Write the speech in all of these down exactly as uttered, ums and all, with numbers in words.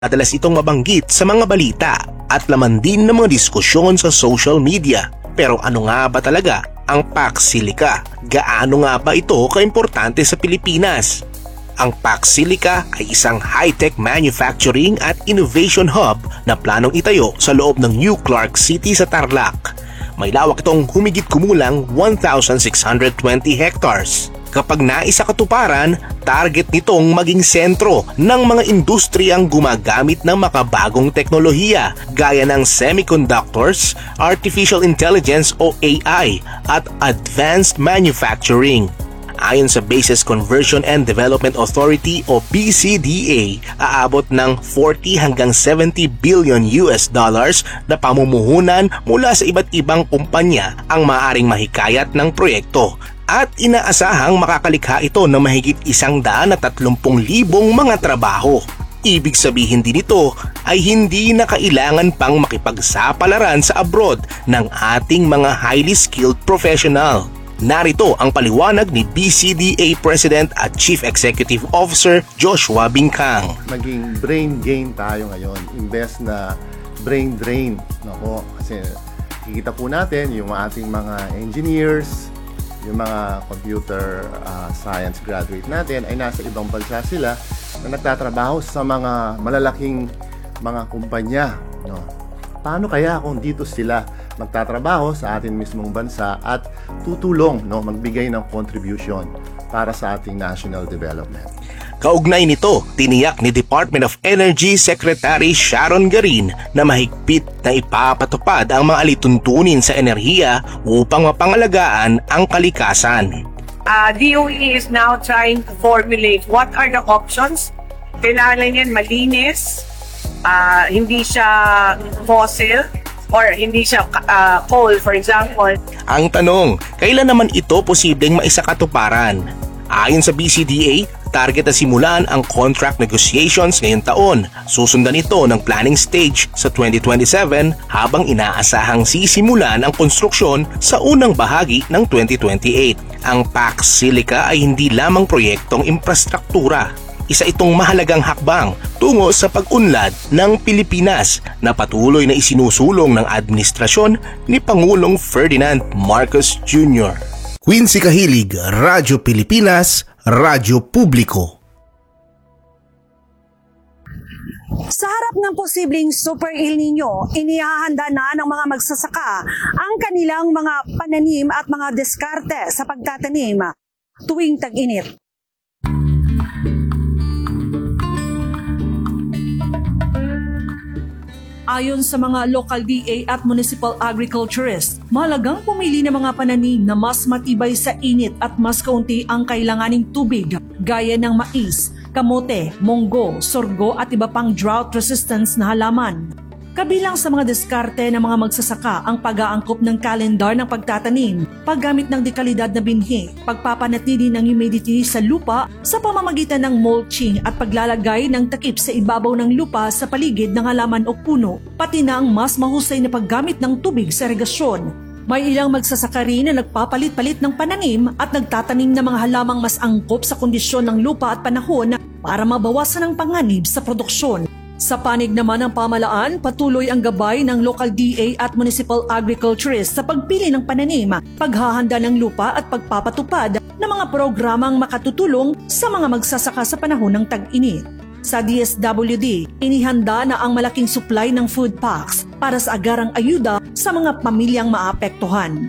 Madalas itong mabanggit sa mga balita at laman din ng mga diskusyon sa social media. Pero ano nga ba talaga ang Pax Silica? Gaano nga ba ito kaimportante sa Pilipinas? Ang Pax Silica ay isang high-tech manufacturing at innovation hub na planong itayo sa loob ng New Clark City sa Tarlac. May lawak itong humigit kumulang one thousand six hundred twenty hectares. Kapag naisa katuparan, target nitong maging sentro ng mga industriyang gumagamit ng makabagong teknolohiya gaya ng semiconductors, artificial intelligence o A I at advanced manufacturing. Ayon sa Bases Conversion and Development Authority o B C D A, aabot ng forty hanggang seventy billion U S dollars na pamumuhunan mula sa iba't ibang kumpanya ang maaaring mahikayat ng proyekto. At inaasahang makakalikha ito ng mahigit isang daan at tatlumpung libong mga trabaho. Ibig sabihin din ito ay hindi na kailangan pang makipagsapalaran sa abroad ng ating mga highly skilled professional. Narito ang paliwanag ni B C D A President at Chief Executive Officer Joshua Bincang. Maging brain gain tayo ngayon, invest na brain drain. Nako, kasi kikita po natin yung ating mga engineers, yung mga computer uh, science graduate natin ay nasa ibang bansa sila na nagtatrabaho sa mga malalaking mga kumpanya. No? Paano kaya kung dito sila magtatrabaho sa ating mismong bansa at tutulong, no, magbigay ng contribution para sa ating national development? Kaugnay nito, tiniyak ni Department of Energy Secretary Sharon Garin na mahigpit na ipapatupad ang mga alituntunin sa enerhiya upang mapangalagaan ang kalikasan. Uh, D O E is now trying to formulate what are the options. Kailangan yan malinis, uh, hindi siya fossil, or hindi siya uh, coal, for example. Ang tanong, kailan naman ito posibleng maisakatuparan? Ayon sa B C D A, target na simulan ang contract negotiations ngayong taon. Susundan ito ng planning stage sa twenty twenty-seven habang inaasahang sisimulan ang konstruksyon sa unang bahagi ng twenty twenty-eight. Ang Pax Silica ay hindi lamang proyektong infrastruktura. Isa itong mahalagang hakbang tungo sa pag-unlad ng Pilipinas na patuloy na isinusulong ng administrasyon ni Pangulong Ferdinand Marcos Junior Quincy Kahilig, Radyo Pilipinas, Radyo Publiko. Sa harap ng posibleng Super El Nino, inihahanda na ng mga magsasaka ang kanilang mga pananim at mga diskarte sa pagtatanim tuwing tag-init. Ayon sa mga local D A at municipal agriculturists, mahalagang pumili ng mga pananim na mas matibay sa init at mas kaunti ang kailanganing tubig, gaya ng mais, kamote, munggo, sorgo at iba pang drought resistance na halaman. Kabilang sa mga diskarte ng mga magsasaka ang pag-aangkop ng kalendar ng pagtatanim, paggamit ng dekalidad na binhi, pagpapanatili ng humidity sa lupa sa pamamagitan ng mulching at paglalagay ng takip sa ibabaw ng lupa sa paligid ng halaman o puno, pati na ang mas mahusay na paggamit ng tubig sa irigasyon. May ilang magsasaka rin na nagpapalit-palit ng pananim at nagtatanim ng mga halamang mas angkop sa kondisyon ng lupa at panahon para mabawasan ang panganib sa produksyon. Sa panig naman ng pamalaan, patuloy ang gabay ng local D A at municipal agriculturists sa pagpili ng pananim, paghahanda ng lupa at pagpapatupad ng mga programang makatutulong sa mga magsasaka sa panahon ng tag-init. Sa D S W D, inihanda na ang malaking supply ng food packs para sa agarang ayuda sa mga pamilyang maapektuhan.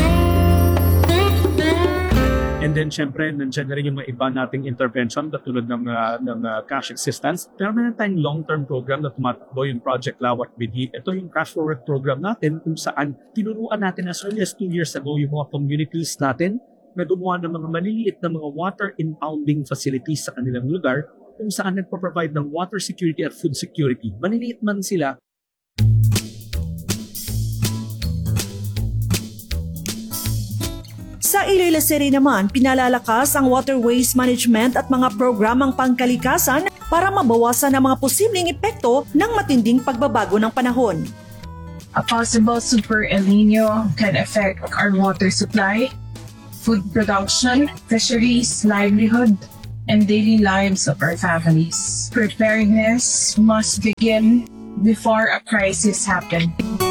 And then, syempre, nandiyan na rin yung mga iba nating intervention katulad ng, uh, ng uh, cash assistance. Pero meron tayong long-term program na tumatakbo yung Project Lawak Binhi. Ito yung cash forward program natin kung saan tinuruan natin as early as two years ago yung mga communities natin na gumawa ng mga maliliit na mga water impounding facilities sa kanilang lugar kung saan nagpo-provide ng water security at food security. Maliliit man sila, Sa Iloilo City naman, pinalalakas ang water waste management at mga programang pangkalikasan para mabawasan ang mga posibleng epekto ng matinding pagbabago ng panahon. A possible Super El Nino can affect our water supply, food production, fisheries, livelihood, and daily lives of our families. Preparedness must begin before a crisis happens.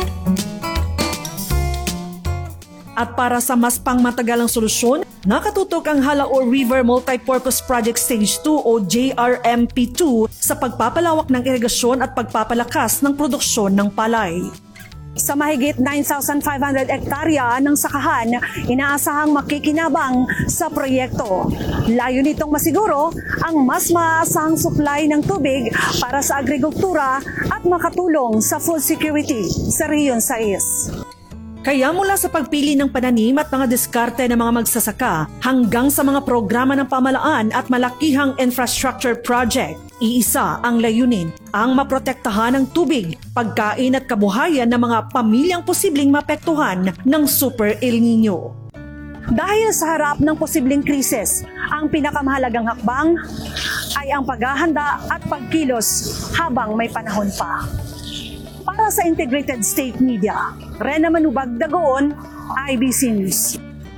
At para sa mas pangmatagalang solusyon, nakatutok ang Halao River Multipurpose Project Stage two o J R M P two sa pagpapalawak ng irigasyon at pagpapalakas ng produksyon ng palay. Sa mahigit nine thousand five hundred hektarya ng sakahan, inaasahang makikinabang sa proyekto. Layo nitong masiguro ang mas maasahang supply ng tubig para sa agrikultura at makatulong sa food security sa Region six. Kaya mula sa pagpili ng pananim at mga diskarte ng mga magsasaka hanggang sa mga programa ng pamalaan at malakihang infrastructure project, iisa ang layunin, ang maprotektahan ng tubig, pagkain at kabuhayan ng mga pamilyang posibleng mapektuhan ng Super El Nino. Dahil sa harap ng posibleng krisis, ang pinakamahalagang hakbang ay ang paghahanda at pagkilos habang may panahon pa. Para sa Integrated State Media, Rena Manubag Dagoon, I B C News.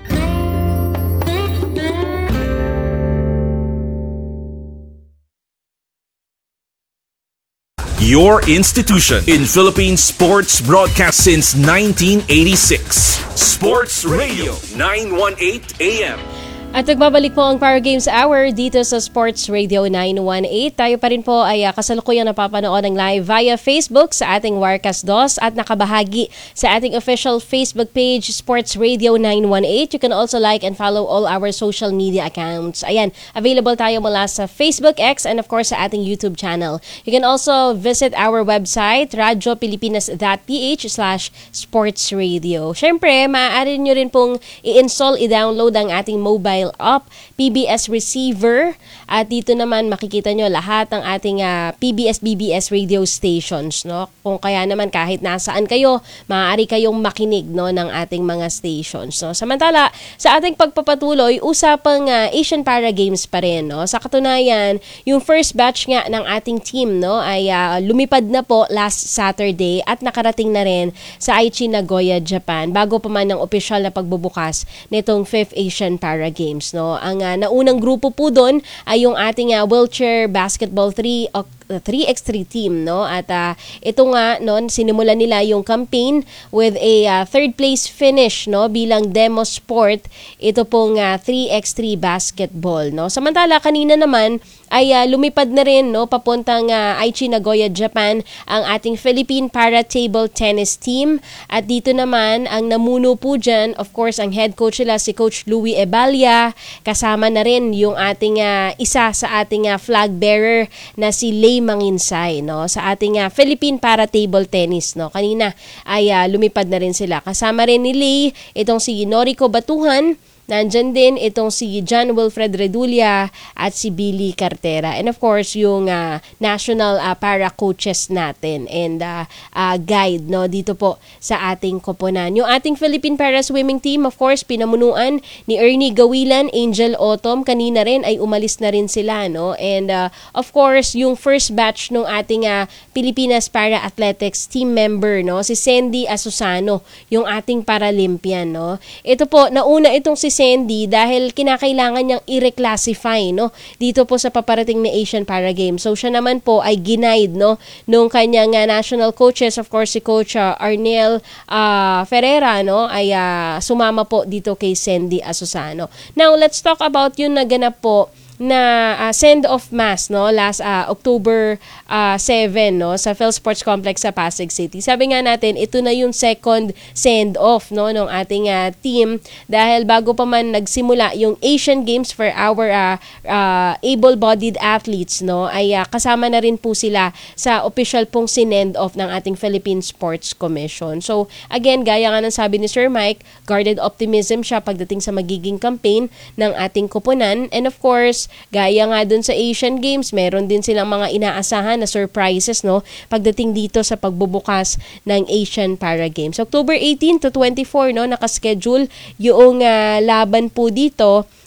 Your institution in Philippine sports broadcast since nineteen eighty-six. Sports Radio nine eighteen A M. At nagbabalik po ang Power Games Hour dito sa Sports Radio nine eighteen. Tayo pa rin po ay uh, kasalukuyang napapanood ng live via Facebook sa ating Warcas dos at nakabahagi sa ating official Facebook page Sports Radio nine eighteen. You can also like and follow all our social media accounts. Ayan, available tayo mula sa Facebook, X, and of course sa ating YouTube channel. You can also visit our website radiopilipinas.ph slash sportsradio. Siyempre, maaari nyo rin pong i-install, i-download ang ating mobile up, P B S receiver, at dito naman makikita nyo lahat ng ating uh, P B S B B S radio stations, no? Kung kaya naman kahit nasaan kayo, maaari kayong makinig, no, ng ating mga stations, no? Samantala, sa ating pagpapatuloy, usapang uh, Asian Para Games pa rin, no? Sa katunayan, yung first batch nga ng ating team, no, ay uh, lumipad na po last Saturday at nakarating na rin sa Aichi, Nagoya, Japan, bago pa man ang opisyal na pagbubukas nitong fifth Asian Para Games. No? Ang uh, naunang grupo po doon ay yung ating uh, wheelchair basketball three by three team, no? At uh, ito nga noon sinimulan nila yung campaign with a uh, third place finish, no, bilang demo sport. Ito pong uh, three by three basketball, no. Samantala kanina naman ay uh, lumipad na rin, no, papuntang uh, Aichi, Nagoya, Japan ang ating Philippine Para Table Tennis team. At dito naman ang namuno po dyan, of course, ang head coach nila si Coach Louie Ebalia. Kasama na rin yung ating uh, isa sa ating uh, flag bearer na si Lay Manginsay, no, sa ating uh, Philippine Para Table Tennis, no. Kanina ay uh, lumipad na rin sila. Kasama rin ni Lay itong si Noriko Batuhan. Nandyan din itong si John Wilfred Redulia at si Billy Cartera. And of course, yung uh, national uh, para coaches natin and uh, uh, guide, no, dito po sa ating koponan. Yung ating Philippine Para Swimming team, of course, pinamunuan ni Ernie Gawilan, Angel Autumn. Kanina rin ay umalis na rin sila, no? And uh, of course, yung first batch ng ating uh, Pilipinas Para Athletics team member, no, si Sandy Asusano, yung ating Paralympian, no? Ito po, nauna itong si Sandy dahil kinakailangan niyang i-reclassify, no, dito po sa paparating na Asian Para Games. So siya naman po ay ginaid, no, nung kanyang uh, national coaches, of course si Coach uh, Arnel uh, Ferreira, no, ay uh, sumama po dito kay Sandy Asusano. Now let's talk about yung naganap po na uh, send-off mass, no, last uh, October uh, seven, no, sa Phil Sports Complex sa Pasig City. Sabi nga natin, ito na yung second send-off, no, ng ating uh, team dahil bago pa man nagsimula yung Asian Games for our uh, uh, able-bodied athletes, no, ay uh, kasama na rin po sila sa official pong sinend-off ng ating Philippine Sports Commission. So, again, gaya nga ng sabi ni Sir Mike, guarded optimism siya pagdating sa magiging campaign ng ating koponan. And of course, gaya nga dun sa Asian Games, meron din silang mga inaasahan na surprises, no, pagdating dito sa pagbubukas ng Asian Para Games. October eighteen to twenty-four, no, nakaschedule yung uh, laban po dito.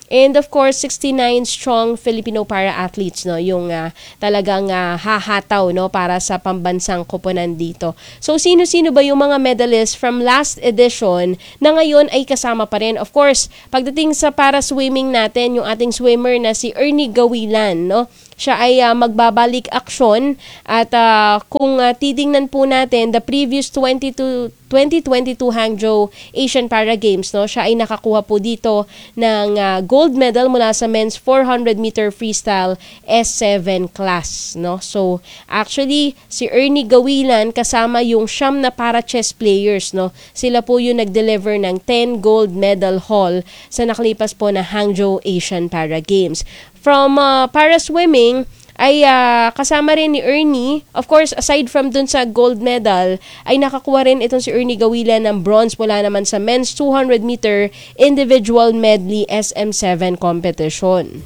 And of course, sixty-nine strong Filipino para-athletes, no, yung uh, talagang uh, hahataw, no, para sa pambansang koponan dito. So, sino-sino ba yung mga medalists from last edition na ngayon ay kasama pa rin? Of course, pagdating sa para-swimming natin, yung ating swimmer na si Ernie Gawilan, no, siya ay uh, magbabalik aksyon at uh, kung uh, titingnan po natin the previous twenty twenty-two Hangzhou Asian Para Games, no, siya ay nakakuha po dito ng uh, gold medal mula sa men's four hundred meter freestyle S seven class, no. So actually si Ernie Gawilan kasama yung siyam na para chess players, no. Sila po yung nag-deliver ng ten gold medal haul sa nakalipas po na Hangzhou Asian Para Games. From uh, para swimming ay uh, kasama rin ni Ernie. Of course, aside from dun sa gold medal, ay nakakuha rin itong si Ernie Gawilan ng bronze mula naman sa men's two hundred meter individual medley S M seven competition.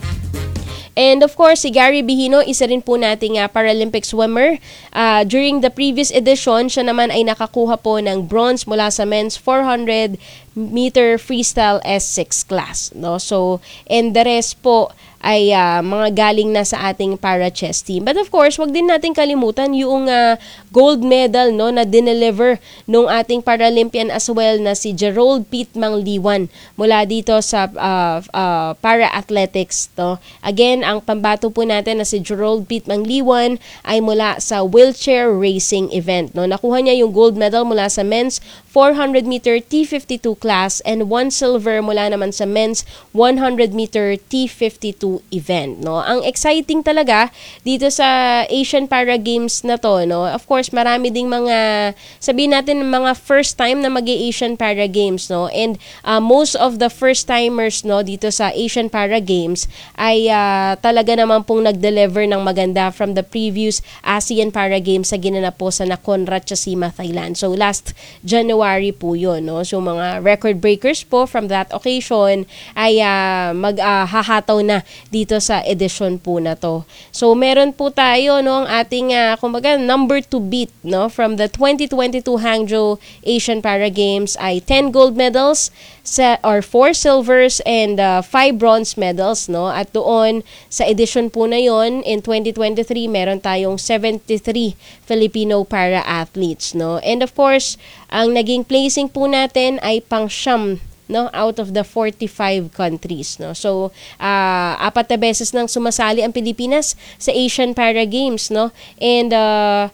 And of course, si Gary Bihino, isa rin po nating uh, Paralympic swimmer. Uh, during the previous edition, siya naman ay nakakuha po ng bronze mula sa men's four hundred meter freestyle S six class, no? So, and the rest po ay uh, mga galing na sa ating para chess team. But of course, wag din natin kalimutan yung uh, gold medal, no, na dineliver nung ating Paralympian as well na si Gerald Pete Mangliwan mula dito sa uh, uh, para athletics, no. Again, ang pambato po natin na si Gerald Pete Mangliwan ay mula sa wheelchair racing event, no. Nakuha niya yung gold medal mula sa men's four hundred meter T fifty-two class and one silver mula naman sa men's one hundred meter T fifty-two event, no. Ang exciting talaga dito sa Asian Para Games na to, no. Of course, marami ding mga, sabihin natin, mga first time na mag-Asian Para Games, no. And uh, most of the first timers, no, dito sa Asian Para Games ay uh, talaga naman pong nag-deliver ng maganda from the previous ASEAN Para Games sa ginanap po sa Nakhon Ratchasima, Thailand. So last January po yun, no. So mga record breakers po from that occasion ay uh, mag-hahataw uh, na dito sa edition po na to. So meron po tayo, no, ang ating uh, kumbaga number to beat, no, from the twenty twenty-two Hangzhou Asian Para Games ay ten gold medals sa or four silvers and uh, five bronze medals, no. At doon sa edition po na yon in twenty twenty-three meron tayong seventy-three Filipino para athletes, no. And of course, ang naging placing po natin ay pang-siyam, no, out of the forty-five countries, no. So uh, apat na beses nang sumasali ang Pilipinas sa Asian Para Games, no. And uh,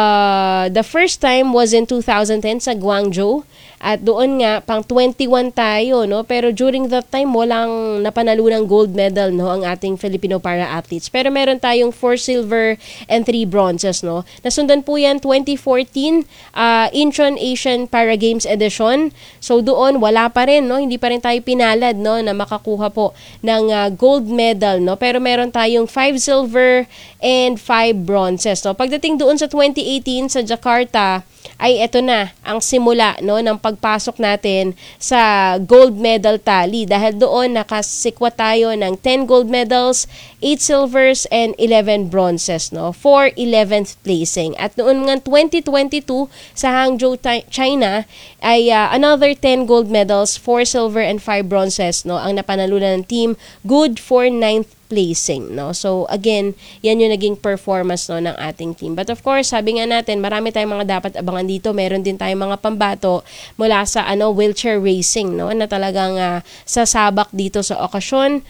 uh, the first time was in two thousand ten sa Guangzhou. At doon nga, pang twenty-one tayo, no? Pero during that time, walang napanalo ng gold medal, no, ang ating Filipino para-athletes. Pero meron tayong four silver and three bronzes, no? Nasundan po yan twenty fourteen uh, Incheon Asian Para Games Edition. So doon, wala pa rin, no? Hindi pa rin tayo pinalad, no, na makakuha po ng uh, gold medal, no? Pero meron tayong five silver and five bronzes, no? Pagdating doon sa twenty eighteen sa Jakarta, ay eto na ang simula, no, ng pagpasok natin sa gold medal tally dahil doon nakasikwa tayo ng ten gold medals, eight silvers and eleven bronzes, no, for eleventh placing. At noon nga twenty twenty-two sa Hangzhou, China ay uh, another ten gold medals, four silver and five bronzes, no, ang napanalunan ng team Good for ninth placing, no. So again, yan yung naging performance, no, ng ating team. But of course, sabi nga natin, marami tayong mga dapat abangan dito. Meron din tayong mga pambato mula sa ano wheelchair racing, no, na talagang uh, sasabak dito sa okasyon.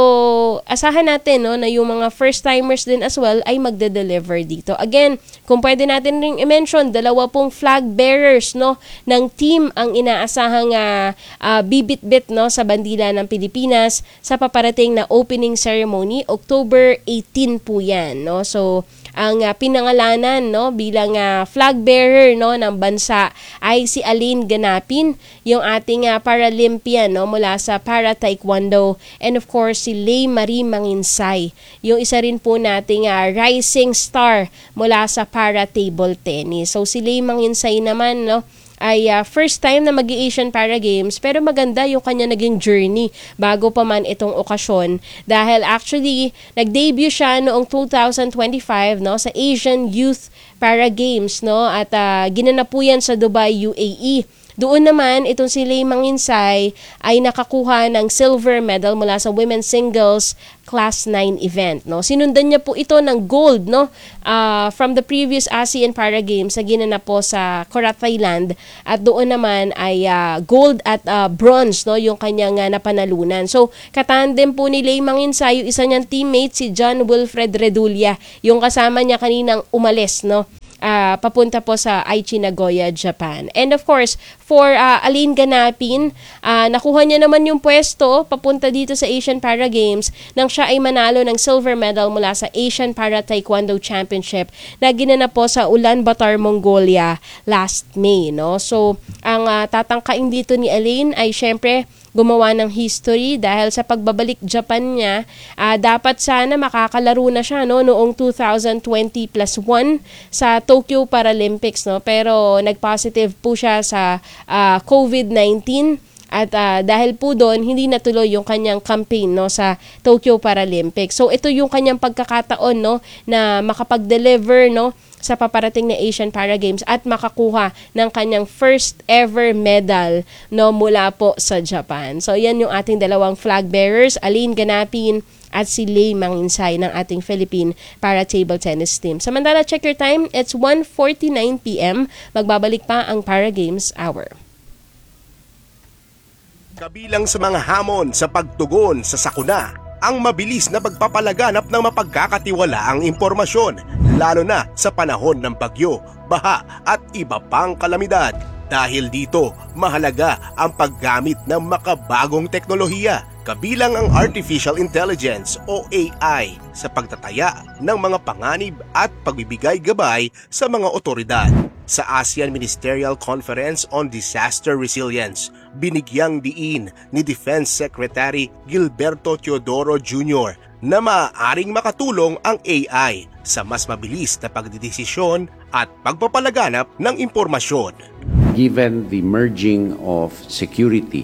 So asahan natin, no, na yung mga first timers din as well ay magde-deliver dito. Again, kung pwede natin ring i-mention, dalawa pong flag bearers, no, ng team ang inaasahang uh, uh, bibit-bit, no, sa bandila ng Pilipinas sa paparating na opening ceremony October eighteenth po yan, no. So ang uh, pinangalanan, no, bilang uh, flag bearer, no, ng bansa ay si Aline Ganapin, yung ating uh, Paralympian, no, mula sa Para Taekwondo, and of course si Lay Marie Manginsay, yung isa rin po nating uh, rising star mula sa Para Table Tennis. So si Lay Manginsay naman, no, ay uh, first time na mag-Asian Para Games, pero maganda yung kanya naging journey bago pa man itong okasyon dahil actually nag-debut siya noong two thousand twenty-five, no, sa Asian Youth Para Games, no, at uh, ginanap po yan sa Dubai, U A E. Doon naman, itong si Lei Manginsay ay nakakuha ng silver medal mula sa women's singles Class nine event. No? Sinundan niya po ito ng gold, no? Uh, from the previous ASEAN Para Games na ginanap po sa Korat, Thailand. At doon naman ay uh, gold at uh, bronze, no? Yung kanyang uh, napanalunan. So, katandem po ni Lei Manginsay, yung isa niyang teammate, si John Wilfred Redulla, yung kasama niya kaninang umalis, no? Uh, papunta po sa Aichi, Nagoya, Japan. And of course, for uh, Aline Ganapin, uh, nakuha niya naman yung pwesto papunta dito sa Asian Para Games nang siya ay manalo ng silver medal mula sa Asian Para Taekwondo Championship na ginanap po sa Ulaanbaatar, Mongolia last May. No? So, ang uh, tatangkain dito ni Aline ay syempre gumawa ng history dahil sa pagbabalik Japan niya, uh, dapat sana makakalaro na siya no noong two thousand twenty plus one sa Tokyo Paralympics, no, pero nag-positive po siya sa uh, COVID nineteen. At uh, dahil po doon, hindi natuloy yung kanyang campaign no sa Tokyo Paralympics. So ito yung kanyang pagkakataon no na makapag-deliver no sa paparating na Asian Para Games at makakuha ng kanyang first ever medal no mula po sa Japan. So yan yung ating dalawang flag bearers, Aline Ganapin at si Lei Manginsay ng ating Philippine Para Table Tennis Team. Samantala, check your time. It's one forty-nine p.m. Magbabalik pa ang Para Games Hour. Kabilang sa mga hamon sa pagtugon sa sakuna, ang mabilis na pagpapalaganap ng mapagkakatiwalaang impormasyon, lalo na sa panahon ng bagyo, baha at iba pang kalamidad. Dahil dito, mahalaga ang paggamit ng makabagong teknolohiya, kabilang ang Artificial Intelligence o A I sa pagtataya ng mga panganib at pagbibigay gabay sa mga otoridad. Sa ASEAN Ministerial Conference on Disaster Resilience, binigyang diin ni Defense Secretary Gilberto Teodoro Junior na maaaring makatulong ang A I sa mas mabilis na pagdidesisyon at pagpapalaganap ng impormasyon. Given the merging of security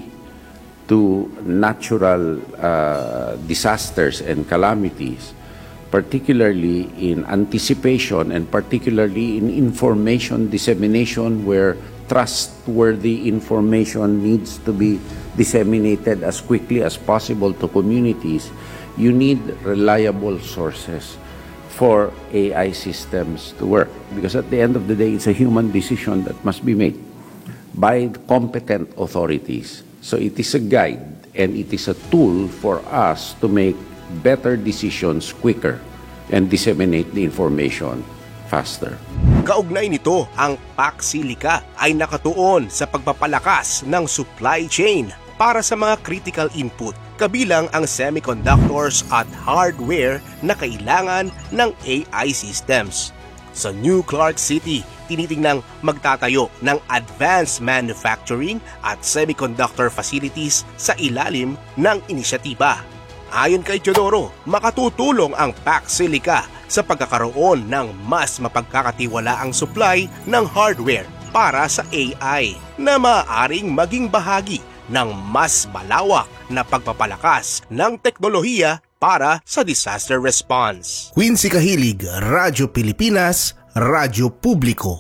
to natural uh, disasters and calamities, particularly in anticipation and particularly in information dissemination where trustworthy information needs to be disseminated as quickly as possible to communities, you need reliable sources for A I systems to work. Because at the end of the day, it's a human decision that must be made by competent authorities. So it is a guide and it is a tool for us to make better decisions quicker and disseminate the information faster. Kaugnay nito, ang PAC-SILICA ay nakatuon sa pagpapalakas ng supply chain para sa mga critical input, kabilang ang semiconductors at hardware na kailangan ng A I systems. Sa New Clark City, tinitingnang magtatayo ng advanced manufacturing at semiconductor facilities sa ilalim ng inisyatiba. Ayon kay Teodoro, makatutulong ang PAC-SILICA sa pagkakaroon ng mas mapagkakatiwalaang supply ng hardware para sa A I na maaaring maging bahagi ng mas malawak na pagpapalakas ng teknolohiya para sa disaster response. Quincy Kahilig, Radyo Pilipinas, Radyo Publiko.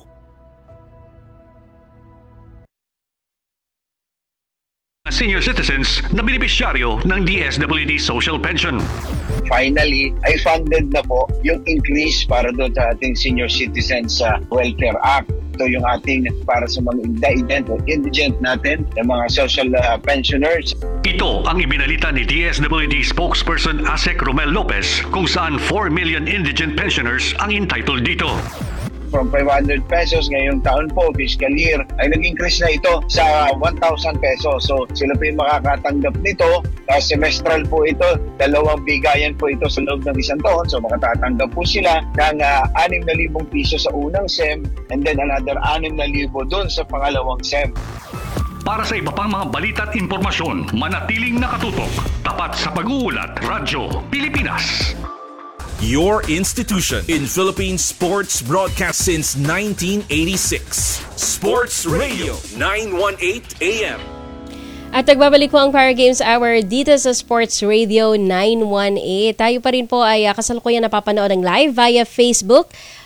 Senior citizens na benepisyaryo ng D S W D Social Pension. Finally, ay funded na po yung increase para doon sa ating Senior Citizens uh, Welfare Act. Ito yung ating para sa mga indigent o indigent natin, yung mga social uh, pensioners. Ito ang ibinalita ni D S W D spokesperson Asek Romel Lopez kung saan four million indigent pensioners ang entitled dito. From five hundred pesos ngayong taon po, fiscal year, ay nag-increase na ito sa one thousand pesos. So sila po yung makakatanggap nito. Uh, semestral po ito, dalawang bigayan po ito sa loob ng isang taon. So makatatanggap po sila ng uh, six thousand piso sa unang S E M and then another six thousand doon sa pangalawang S E M. Para sa iba pang mga balita at impormasyon, manatiling nakatutok. Tapat sa pag-uulat, Radyo Pilipinas. Your institution in Philippine sports broadcast since nineteen eighty-six. Sports Radio nine eighteen A M. At nagbabalik po ang Para Games Hour dito sa Sports Radio nine eighteen. Tayo pa rin po ay uh, kasalukuyan napapanood ng live via Facebook,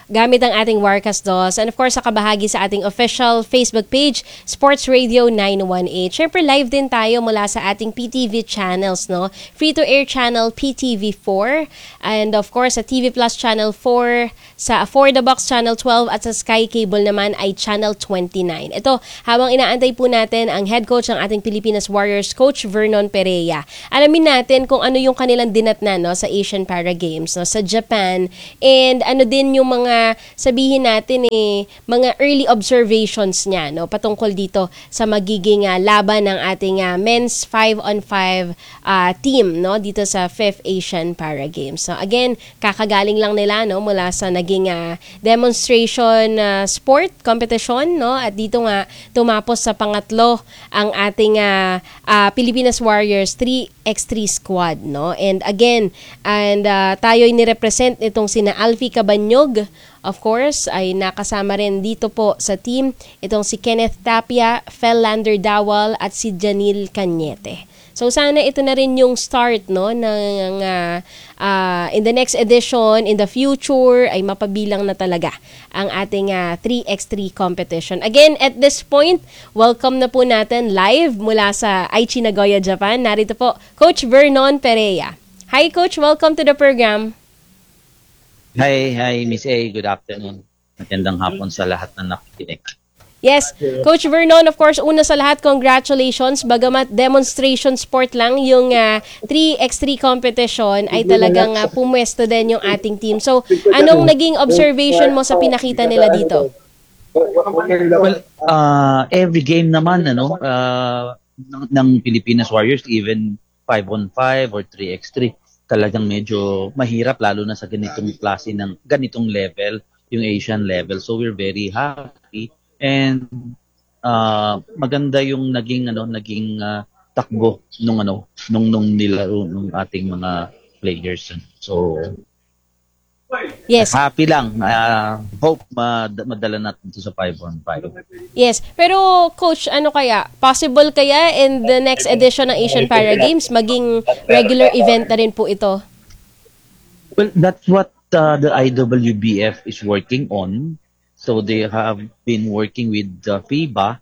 gamit ang ating Warcast DOS. And of course, nakabahagi sa ating official Facebook page, Sports Radio nine one eight. Syempre, live din tayo mula sa ating P T V channels, no? Free-to-air channel P T V four. And of course, sa T V Plus channel four, sa For the Box channel twelve, at sa Sky Cable naman ay channel twenty-nine. Ito, habang inaantay po natin ang head coach ng ating Pilipinas Warriors, Coach Vernon Perea. Alamin natin kung ano yung kanilang dinatnan, no, sa Asian Para Games, no, sa Japan. And ano din yung mga, sabihin natin eh, mga early observations niya, no, patungkol dito sa magiging uh, laban ng ating uh, men's five on five uh, team, no, dito sa fifth Asian Para Games. So again, kakagaling lang nila, no, mula sa naging uh, demonstration uh, sport competition, no, at dito nga tumapos sa pangatlo ang ating uh, uh, Pilipinas Warriors three by three squad, no. And again, and uh, tayo'y ni-represent itong sina Alfie Cabanyog, of course, ay nakasama rin dito po sa team itong si Kenneth Tapia, Fellander Dawal at si Janil Cañete. So sana ito na rin yung start, no, ng uh, uh, in the next edition, in the future, ay mapabilang na talaga ang ating uh, three by three competition. Again, at this point, welcome na po natin live mula sa Aichi, Nagoya, Japan. Narito po, Coach Vernon Perea. Hi, Coach. Welcome to the program. Hi, hi, Miss A. Good afternoon. Magandang hapon sa lahat na nakikinig. Yes, Coach Vernon, of course, una sa lahat, congratulations. Bagamat demonstration sport lang, yung uh, three by three competition ay talagang uh, pumwesto din yung ating team. So, anong naging observation mo sa pinakita nila dito? Well, uh, every game naman, ano, uh, ng, ng Pilipinas Warriors, even five on five or three by three, talagang medyo mahirap, lalo na sa ganitong klase ng ganitong level, yung Asian level. So, we're very happy. And uh, maganda yung naging ano naging uh, takbo nung ano nung nung nilaro nung ating mga players. So yes, happy lang. Uh, hope mad- madala natin ito sa five on five. Yes, pero coach, ano kaya possible kaya in the next edition ng Asian Para Games maging regular event na rin po ito? Well, that's what uh, the I W B F is working on. So they have been working with the FIBA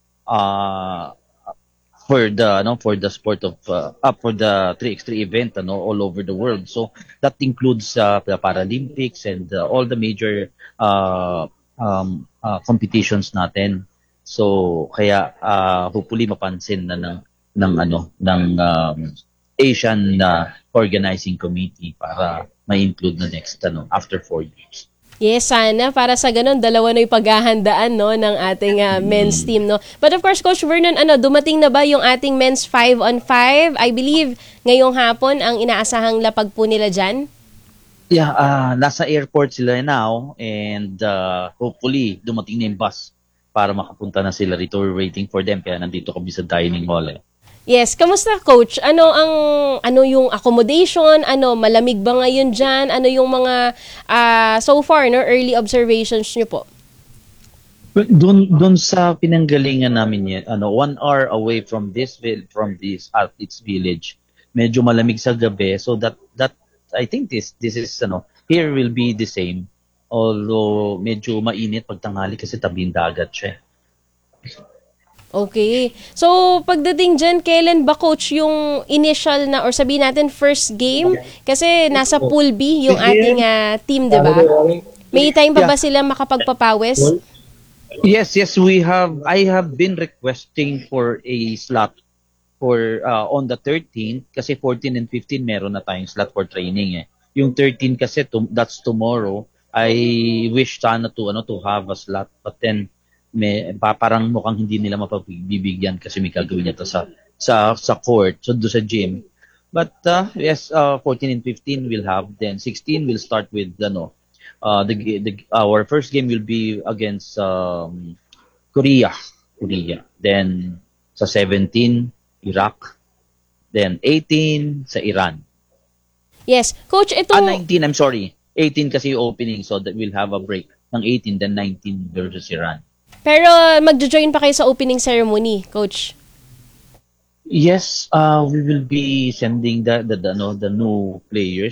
uh, for the no for the sport of uh, uh, for the three by three event ano, all over the world. So that includes uh, the Paralympics and uh, all the major uh, um, uh, competitions natin. So kaya uh, hopefully mapansin na ng ng ano ng um, Asian uh, Organizing Committee para ma-include na next ano after four years. Yes, sana. Para sa ganun, dalawa na yung paghahandaan, no, ng ating uh, men's team, no. But of course, Coach Vernon, ano, dumating na ba yung ating men's five on five? I believe ngayong hapon ang inaasahang lapag po nila dyan? Yeah, uh, nasa airport sila now and uh, hopefully dumating na yung bus para makapunta na sila rito. We're waiting for them kaya nandito kami sa dining hall. Eh. Yes, kamusta Coach? Ano ang ano yung accommodation? Ano, malamig ba ngayon diyan? Ano yung mga uh, so far no early observations niyo po? Well, doon doon sa pinanggalingan namin yan, ano, one hour away from this from this athletes village. Medyo malamig sa gabi, so that that I think this this is ano, here will be the same. Although medyo mainit pag tanghali kasi tabing dagat siya. Okay. So, pagdating dyan, kailan ba, Coach, yung initial na, or sabihin natin, first game? Kasi nasa Pool B yung ating uh, team, di ba? May time pa ba sila makapagpapawis? Yes, yes, we have, I have been requesting for a slot for uh, on the thirteenth, kasi fourteen and fifteen meron na tayong slot for training eh. Yung thirteen kasi, to, that's tomorrow, I wish sana to, ano, to have a slot, but then, may parang mukhang hindi nila mapabibigyan kasi may gagawin nito sa sa sa court, so do sa gym. But uh, yes, uh, fourteen and fifteen will have, then sixteen will start with ano, uh, the, the our first game will be against um, Korea, Korea. Then sa seventeen, Iraq. Then eighteen sa Iran. Yes, Coach, ito ah, nineteen, I'm sorry. eighteen kasi yung opening, so that we'll have a break ng eighteen, then nineteen versus Iran. Pero magjo-join pa kayo sa opening ceremony, Coach? Yes, uh, we will be sending the the, the, no, the new players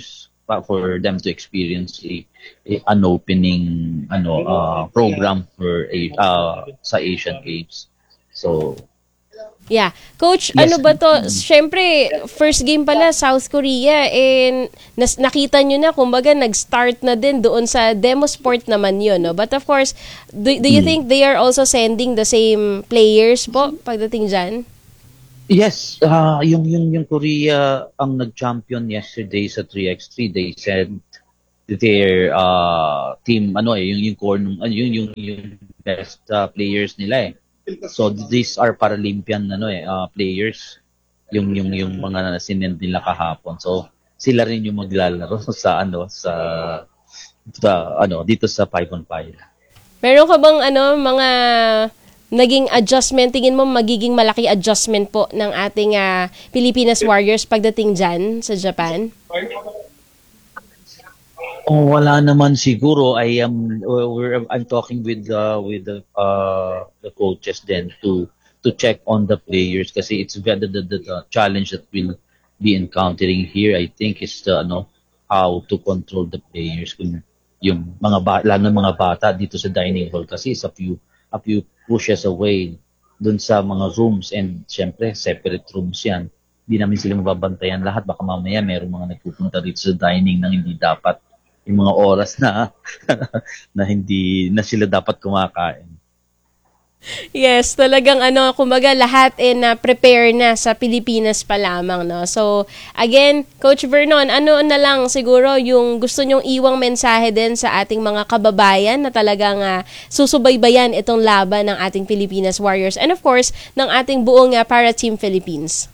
pa- for them to experience a, a an opening ano uh, program for a uh, sa Asian Games. So Yeah. Coach, Yes. ano ba to? Siyempre, first game pala, South Korea, and nas- nakita nyo na, kumbaga, nag-start na din doon sa demo sport naman yun, no? But of course, do, do you Hmm. think they are also sending the same players po pagdating dyan? yes, uh, yung yung yung Korea ang nag-champion yesterday sa three by three. They said their uh, team ano eh yung yung core nung- ano, yung yung yung best uh, players nila eh. So these are Paralympian ano eh uh, players yung yung yung mga sinend nila kahapon. So sila rin yung maglalaro sa ano sa sa ano dito sa five on five. Meron ka bang ano, mga naging adjustment, tingin mo magiging malaki adjustment po ng ating ah, Pilipinas Warriors pagdating dyan sa Japan? Oh, wala naman siguro. I am we're, I'm talking with uh, with the uh, the coaches then to to check on the players kasi it's the, the, the, the challenge that we'll be encountering here. I think is the ano how to control the players kung yung mga ba, lalo ng mga bata dito sa dining hall kasi is a few a few pushes away dun sa mga rooms and syempre separate rooms yan. Hindi namin sila mababantayan lahat. Baka mamaya merong mga nagpupunta dito sa dining nang hindi dapat yung mga oras na na hindi na sila dapat kumakain. Yes, talagang ano, kumbaga lahat eh na prepare na sa Pilipinas pa lamang, no. So, again, Coach Vernon, ano na lang siguro yung gusto nyong iwang mensahe din sa ating mga kababayan na talagang uh, susubaybayan itong laban ng ating Pilipinas Warriors and of course, ng ating buong uh, para Team Philippines.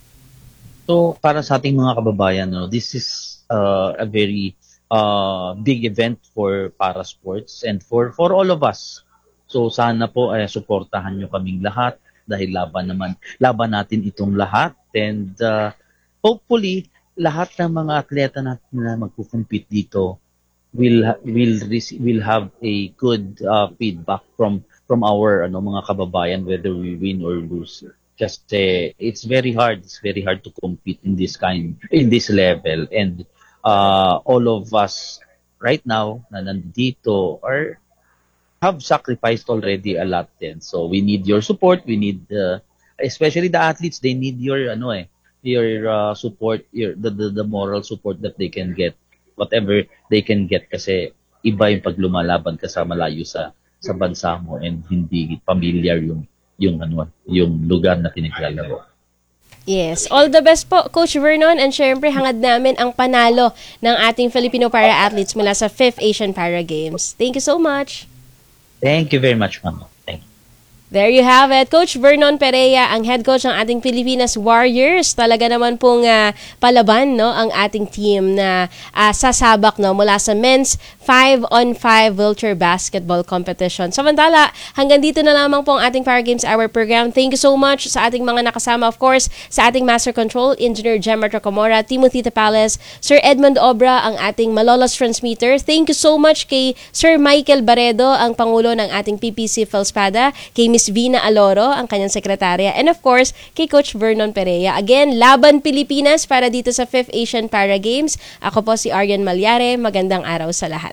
So, para sa ating mga kababayan, no, this is uh, a very uh, big event for para sports and for for all of us. So sana po ay suportahan nyo kaming lahat dahil laban naman laban natin itong lahat and uh, hopefully lahat ng mga atleta natin na magko-compete dito will ha- will rec- will have a good uh, feedback from from our ano mga kababayan whether we win or lose. Just uh, it's very hard it's very hard to compete in this kind in this level and uh, all of us right now na nandito are have sacrificed already a lot then. So we need your support. We need uh, especially the athletes. They need your ano eh your uh, support, your the, the the moral support that they can get, whatever they can get. Kasi iba yung pag lumalaban ka sa malayo sa sa bansa mo and hindi familiar yung yung ano yung lugar na pinaglalaro. Yes. All the best po, Coach Vernon. And syempre, hangad namin ang panalo ng ating Filipino para-athletes mula sa fifth Asian Para Games. Thank you so much. Thank you very much, ma'am. Thank you. There you have it. Coach Vernon Perea, ang head coach ng ating Pilipinas Warriors. Talaga naman pong uh, palaban no, ang ating team na uh, sasabak no, mula sa men's five on five wheelchair basketball competition. Samantala, hanggang dito na lamang po ang ating Para Games Hour program. Thank you so much sa ating mga nakasama, of course, sa ating Master Control, Engineer Gemma Tracomora, Timothy Tapales, Sir Edmund Obra, ang ating Malolos transmitter. Thank you so much kay Sir Michael Baredo, ang Pangulo ng ating P P C Felspada, kay Miss Vina Aloro, ang kanyang sekretarya, and of course, kay Coach Vernon Perea. Again, Laban Pilipinas para dito sa fifth Asian Para Games. Ako po si Arian Malyare. Magandang araw sa lahat.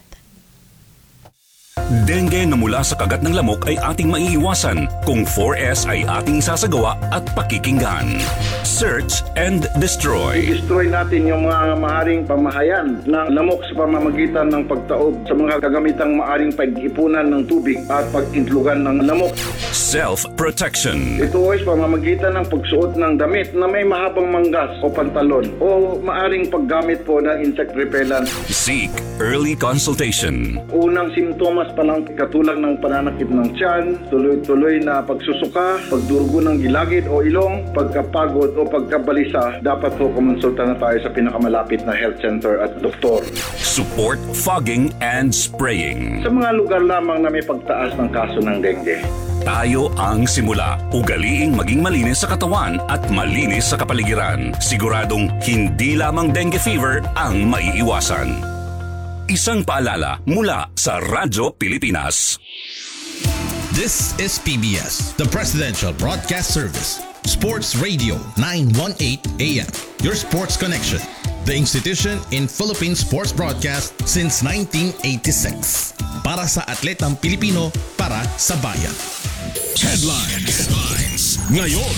Dengue na mula sa kagat ng lamok ay ating maiiwasan kung four S ay ating isasagawa at pakikinggan. Search and destroy. Destroy natin yung mga maaring pamahayan ng lamok sa pamamagitan ng pagtaob sa mga kagamitang maaring pag-ipunan ng tubig at pag-intlugan ng lamok. Self-protection. Ito ay pamamagitan ng pagsuot ng damit na may mahabang manggas o pantalon o maaring paggamit po ng insect repellent. Seek early consultation. Unang simptomas pa lang katulad ng pananakit ng tiyan, tuloy-tuloy na pagsusuka, pagdurugo ng gilagid o ilong, pagkapagod o pagkabalisa, dapat po kumonsulta na tayo sa pinakamalapit na health center at doktor. Support fogging and spraying. Sa mga lugar lamang na may pagtaas ng kaso ng dengue. Tayo ang simula. Ugaliing maging malinis sa katawan at malinis sa kapaligiran. Siguradong hindi lamang dengue fever ang maiiwasan. Isang paalala mula sa Radyo Pilipinas. This is P B S, the Presidential Broadcast Service. Sports Radio nine eighteen A M. Your sports connection. the institution in Philippine sports broadcast since nineteen eighty-six. Para sa atletang Pilipino, para sa bayan. Headlines. Headlines. Ngayon.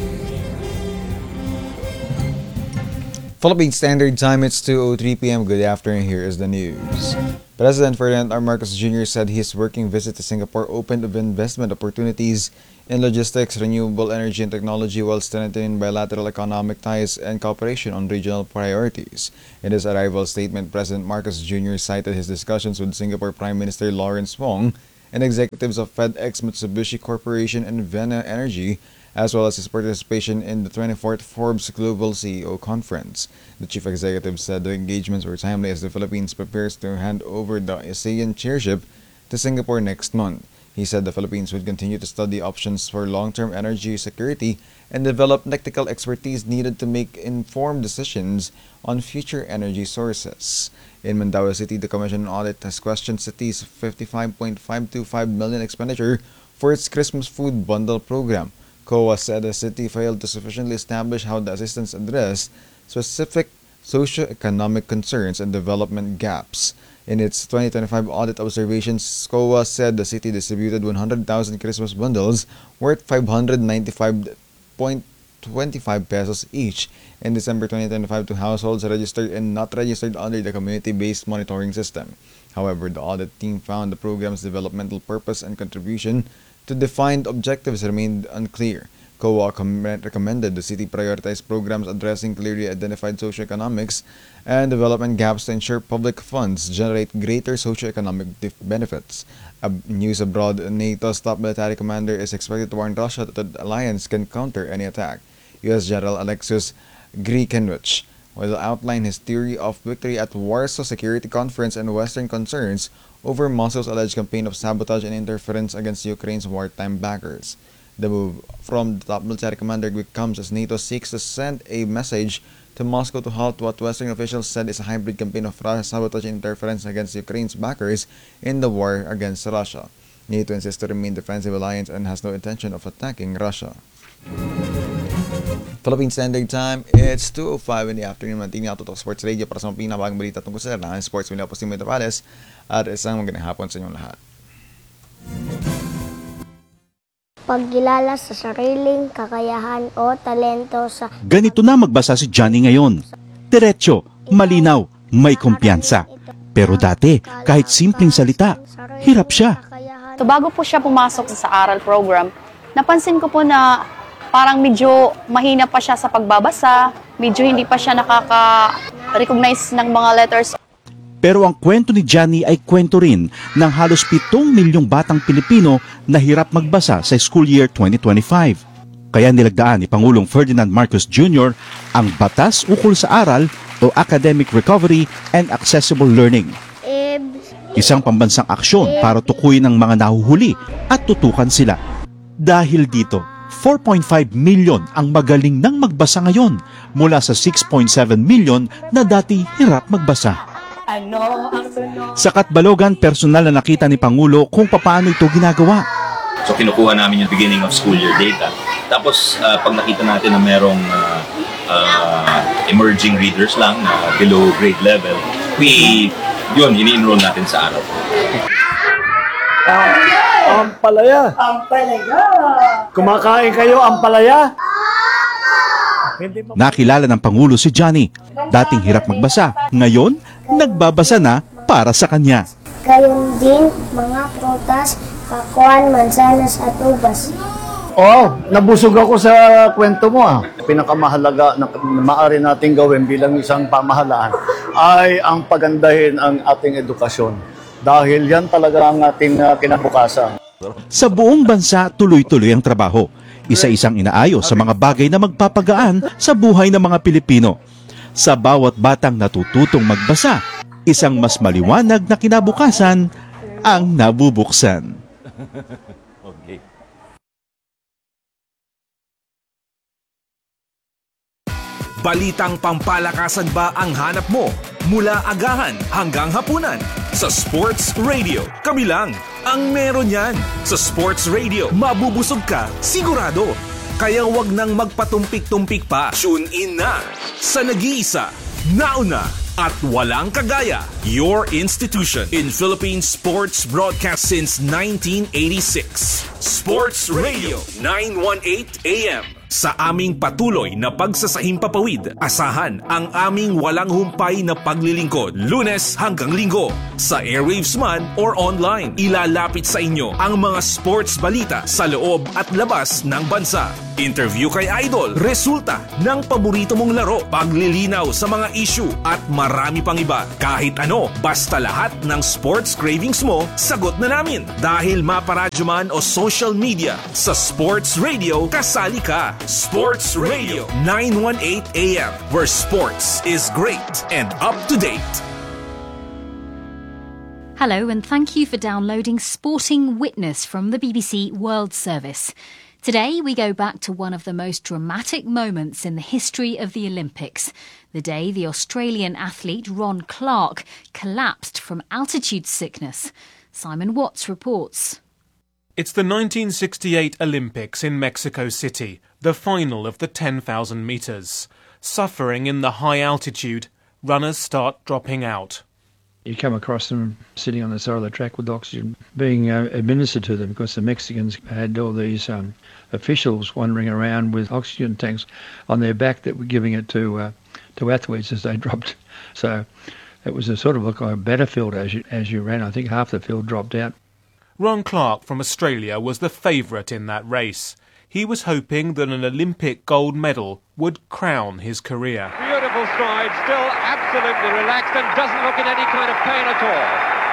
Philippine Standard Time, it's two oh three p.m. Good afternoon, here is the news. President Ferdinand R. Marcos Junior said his working visit to Singapore opened up investment opportunities in logistics, renewable energy and technology while strengthening bilateral economic ties and cooperation on regional priorities. In his arrival statement, President Marcos Junior cited his discussions with Singapore Prime Minister Lawrence Wong and executives of FedEx, Mitsubishi Corporation and Vena Energy, as well as his participation in the twenty-fourth Forbes Global C E O Conference. The chief executive said the engagements were timely as the Philippines prepares to hand over the ASEAN chairship to Singapore next month. He said the Philippines would continue to study options for long-term energy security and develop technical expertise needed to make informed decisions on future energy sources. In Mandaue City, the Commission on Audit has questioned City's fifty-five point five two five million expenditure for its Christmas food bundle program. C O A said the city failed to sufficiently establish how the assistance addressed specific socio-economic concerns and development gaps. In its twenty twenty-five audit observations, C O A said the city distributed one hundred thousand Christmas bundles worth five hundred ninety-five point two five pesos each in December twenty twenty-five to households registered and not registered under the community-based monitoring system. However, the audit team found the program's developmental purpose and contribution to defined objectives remained unclear. C O A com- recommended the city prioritize programs addressing clearly identified socioeconomics and development gaps to ensure public funds generate greater socioeconomic dif- benefits. Ab- news abroad, NATO's top military commander is expected to warn Russia that the alliance can counter any attack. U S General Alexis Grikenwich will outline his theory of victory at Warsaw Security Conference and Western concerns over Moscow's alleged campaign of sabotage and interference against Ukraine's wartime backers. The move from the top military commander comes as NATO seeks to send a message to Moscow to halt what Western officials said is a hybrid campaign of sabotage and interference against Ukraine's backers in the war against Russia. NATO insists to remain defensive alliance and has no intention of attacking Russia. Philippine Standard Time, it's two oh five in the afternoon. Mantingin ako to Sports Radio para sa mga pinabagong balita tungkol sa lahat ng sports. Mula po si Mito Pales at isang magandang hapon sa inyong lahat. Pagkilala sa sariling kakayahan o talento sa... Ganito na magbasa si Johnny ngayon. Diretso, malinaw, may kumpiyansa. Pero dati, kahit simpleng salita, hirap siya. So bago po siya pumasok sa aral program, napansin ko po na parang medyo mahina pa siya sa pagbabasa, medyo hindi pa siya nakaka-recognize ng mga letters. Pero ang kwento ni Johnny ay kwento rin ng halos pitong milyong batang Pilipino na hirap magbasa sa school year twenty twenty-five. Kaya nilagdaan ni Pangulong Ferdinand Marcos Junior ang Batas Ukol sa Aral o Academic Recovery and Accessible Learning. Isang pambansang aksyon para tukuyin ang mga nahuhuli at tutukan sila. Dahil dito, four point five million ang magaling nang magbasa ngayon mula sa six point seven million na dati hirap magbasa. Sa Katbalogan, personal na nakita ni Pangulo kung paano ito ginagawa. So kinukuha namin yung beginning of school year data. Tapos uh, pag nakita natin na merong uh, uh, emerging readers lang na uh, below grade level, we, yun, ini-enroll natin sa araw. Ampalaya. Ampalaya. Kumakain kayo ampalaya? Nakilala ng Pangulo si Johnny. Dating hirap magbasa, ngayon nagbabasa na para sa kanya. Gayon din mga prutas, kakuan, mansanas at ubas. Oh, nabusog ako sa kwento mo ah. Pinakamahalaga na maaari nating gawin bilang isang pamahalaan ay ang pagandahin ang ating edukasyon. Dahil yan talaga ang ating uh, kinabukasan. Sa buong bansa, tuloy-tuloy ang trabaho. Isa-isang inaayos sa mga bagay na magpapagaan sa buhay ng mga Pilipino. Sa bawat batang natututong magbasa, isang mas maliwanag na kinabukasan ang nabubuksan. Okay. Balitang pampalakasan ba ang hanap mo? Mula agahan hanggang hapunan sa Sports Radio. Kami lang ang meron yan. Sa Sports Radio, mabubusog ka, sigurado. Kaya wag nang magpatumpik-tumpik pa. Tune in na sa nag-iisa, Nauna at walang kagaya, your institution in Philippine sports broadcast since nineteen eighty-six. Sports Radio nine eighteen A M. Sa aming patuloy na pagsasahimpapawid, asahan ang aming walang humpay na paglilingkod Lunes hanggang Linggo. Sa airwaves man or online, ilalapit sa inyo ang mga sports balita sa loob at labas ng bansa. Interview kay Idol, resulta ng paborito mong laro, paglilinaw sa mga issue at marami pang iba. Kahit ano, basta lahat ng sports cravings mo, sagot na namin. Dahil maparadyo man o social media, sa Sports Radio, kasali ka. Sports Radio nine eighteen A M, where sports is great and up to date. Hello and thank you for downloading Sporting Witness from the B B C World Service. Today we go back to one of the most dramatic moments in the history of the Olympics, the day the Australian athlete Ron Clarke collapsed from altitude sickness. Simon Watts reports. It's the nineteen sixty-eight Olympics in Mexico City, the final of the ten thousand metres. Suffering in the high altitude, runners start dropping out. You come across them sitting on the side of the track with oxygen being uh, administered to them, because the Mexicans had all these um, officials wandering around with oxygen tanks on their back that were giving it to uh, to athletes as they dropped. So it was a sort of look like a battlefield as you, as you ran. I think half the field dropped out. Ron Clarke from Australia was the favourite in that race. He was hoping that an Olympic gold medal would crown his career. Beautiful stride, still absolutely relaxed and doesn't look in any kind of pain at all.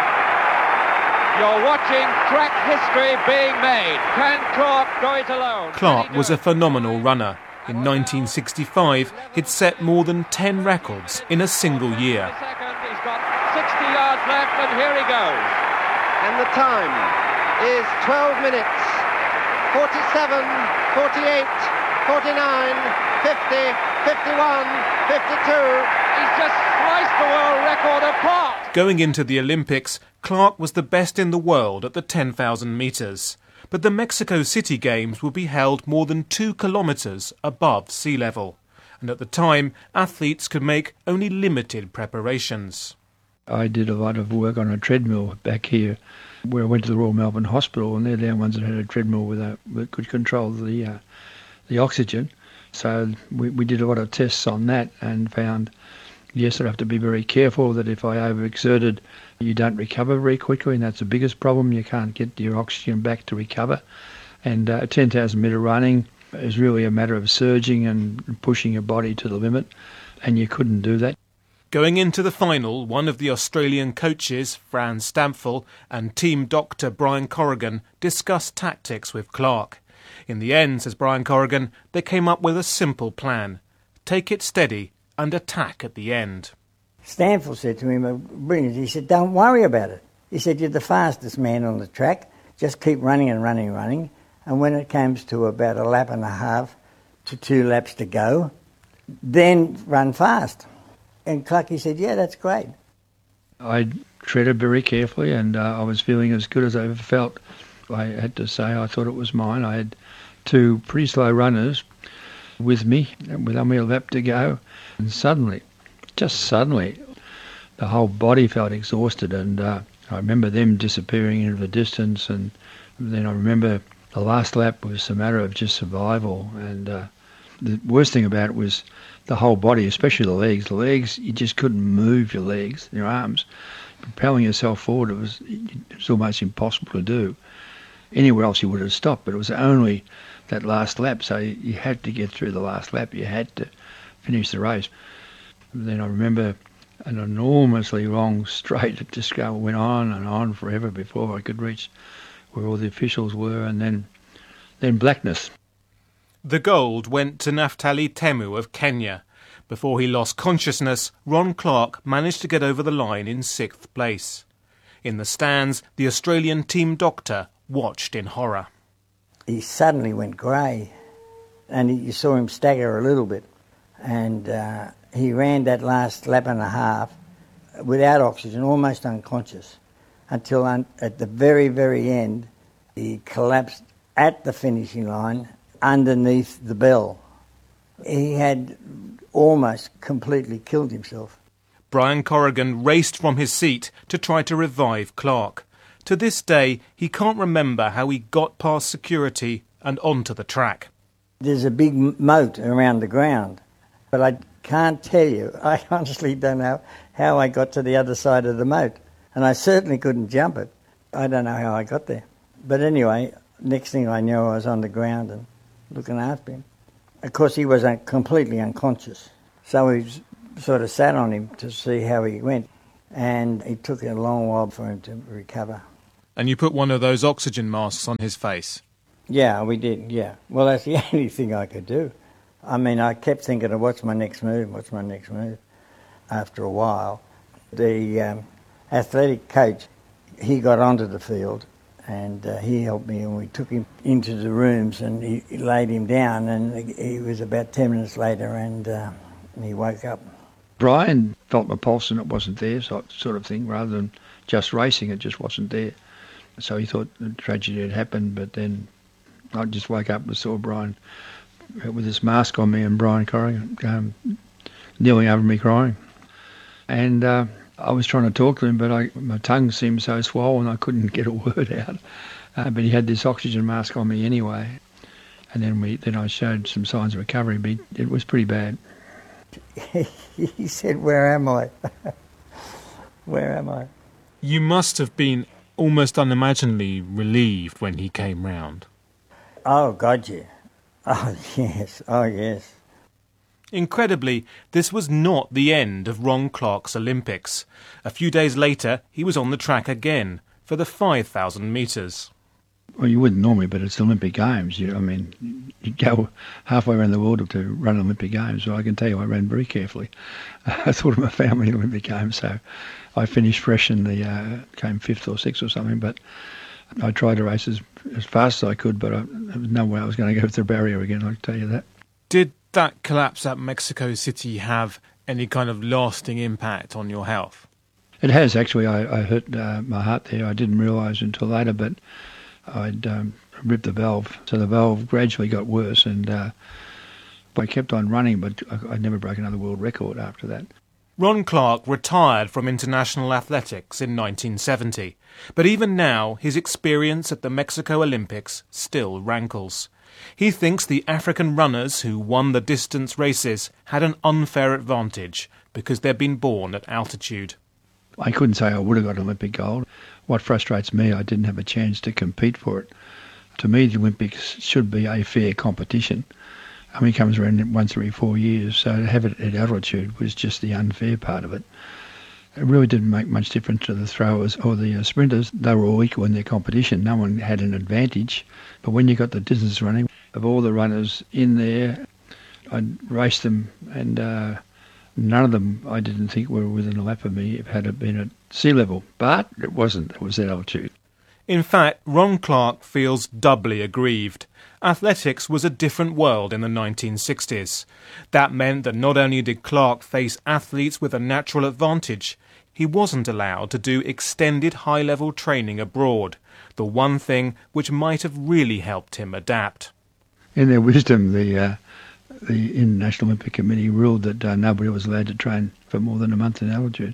You're watching track history being made. Can Clarke go it alone? Clarke was a phenomenal runner. In nineteen sixty-five, he'd set more than ten records in a single year. He's got sixty yards left and here he goes. And the time is twelve minutes, forty-seven, forty-eight, forty-nine, fifty, fifty-one, fifty-two. He's just sliced the world record apart. Going into the Olympics, Clarke was the best in the world at the ten thousand metres. But the Mexico City Games would be held more than two kilometres above sea level. And at the time, athletes could make only limited preparations. I did a lot of work on a treadmill back here, where I went to the Royal Melbourne Hospital, and they're the ones that had a treadmill with a, that could control the uh, the oxygen. So we, we did a lot of tests on that and found, yes, I'd have to be very careful that if I overexerted, you don't recover very quickly, and that's the biggest problem. You can't get your oxygen back to recover. And uh, ten thousand metre running is really a matter of surging and pushing your body to the limit, and you couldn't do that. Going into the final, one of the Australian coaches, Fran Stampfel, and team doctor Brian Corrigan discussed tactics with Clarke. In the end, says Brian Corrigan, they came up with a simple plan. Take it steady and attack at the end. Stampfel said to him, brilliant, he said, don't worry about it. He said, you're the fastest man on the track. Just keep running and running and running. And when it comes to about a lap and a half to two laps to go, then run fast. And Clarke said, yeah, that's great. I treaded very carefully, and uh, I was feeling as good as I ever felt. I had to say I thought it was mine. I had two pretty slow runners with me, with only a lap to go. And suddenly, just suddenly, the whole body felt exhausted, and uh, I remember them disappearing into the distance, and then I remember the last lap was a matter of just survival. And uh, the worst thing about it was the whole body, especially the legs. The legs, you just couldn't move your legs, your arms. Propelling yourself forward, it was, it was almost impossible to do. Anywhere else you would have stopped, but it was only that last lap, so you had to get through the last lap. You had to finish the race. Then I remember an enormously long straight. It just go, went on and on forever before I could reach where all the officials were, and then, then blackness. The gold went to Naftali Temu of Kenya. Before he lost consciousness, Ron Clarke managed to get over the line in sixth place. In the stands, the Australian team doctor watched in horror. He suddenly went grey, and he, you saw him stagger a little bit. And uh, he ran that last lap and a half without oxygen, almost unconscious, until un- at the very, very end, he collapsed at the finishing line underneath the bell. He had almost completely killed himself. Brian Corrigan raced from his seat to try to revive Clark. To this day, he can't remember how he got past security and onto the track. There's a big moat around the ground, but I can't tell you. I honestly don't know how I got to the other side of the moat, and I certainly couldn't jump it. I don't know how I got there. But anyway, next thing I knew, I was on the ground and looking after him. Of course, he was un- completely unconscious, so we sort of sat on him to see how he went, and it took a long while for him to recover. And you put one of those oxygen masks on his face? Yeah, we did, yeah. Well, that's the only thing I could do. I mean, I kept thinking of what's my next move, what's my next move. After a while, the um, athletic coach, he got onto the field and uh, he helped me, and we took him into the rooms and he, he laid him down, and he was about ten minutes later and uh, he woke up. Brian felt my pulse and it wasn't there, so, sort of thing, rather than just racing, it just wasn't there. So he thought the tragedy had happened, but then I just woke up and saw Brian with this mask on me, and Brian Corrigan um, kneeling over me crying. And uh, I was trying to talk to him, but I, my tongue seemed so swollen I couldn't get a word out. Uh, but he had this oxygen mask on me anyway. And then we, then I showed some signs of recovery, but it was pretty bad. He said, "Where am I? Where am I?" You must have been almost unimaginably relieved when he came round. Oh, God, yeah. Oh, yes. Oh, yes. Incredibly, this was not the end of Ron Clark's Olympics. A few days later, he was on the track again for the five thousand metres. Well, you wouldn't normally, but it's Olympic Games. You, I mean, you go halfway around the world to run Olympic Games. So I can tell you, I ran very carefully. I thought of my family in Olympic Games, so I finished fresh in the, uh, came fifth or sixth or something, but I tried to race as, as fast as I could, but I, there was no way I was going to go through the barrier again, I can tell you that. Did that collapse at Mexico City have any kind of lasting impact on your health? It has, actually. I, I hurt uh, my heart there. I didn't realise until later, but I'd um, ripped the valve. So the valve gradually got worse, and uh, I kept on running, but I, I'd never broke another world record after that. Ron Clark retired from international athletics in nineteen seventy, but even now his experience at the Mexico Olympics still rankles. He thinks the African runners who won the distance races had an unfair advantage because they'd been born at altitude. I couldn't say I would have got Olympic gold. What frustrates me, I didn't have a chance to compete for it. To me, the Olympics should be a fair competition. I mean, it comes around once every four years, so to have it at altitude was just the unfair part of it. It really didn't make much difference to the throwers or the uh, sprinters. They were all equal in their competition. No one had an advantage. But when you got the distance running, of all the runners in there, I'd raced them, and uh, none of them I didn't think were within a lap of me if had it been at sea level. But it wasn't. It was at altitude. In fact, Ron Clark feels doubly aggrieved. Athletics was a different world in the nineteen sixties. That meant that not only did Clark face athletes with a natural advantage, he wasn't allowed to do extended high-level training abroad, the one thing which might have really helped him adapt. In their wisdom, the uh, the International Olympic Committee ruled that uh, nobody was allowed to train for more than a month in altitude.